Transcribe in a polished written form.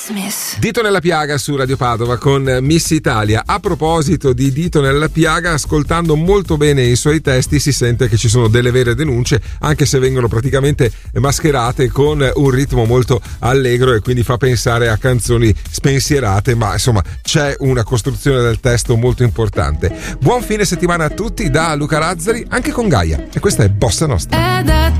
Dito nella piaga su Radio Padova con Miss Italia. A proposito di Dito nella piaga, ascoltando molto bene i suoi testi si sente che ci sono delle vere denunce, anche se vengono praticamente mascherate con un ritmo molto allegro e quindi fa pensare a canzoni spensierate, ma insomma c'è una costruzione del testo molto importante. Buon fine settimana a tutti da Luca Lazzari, anche con Gaia, e questa è Bossa Nostra.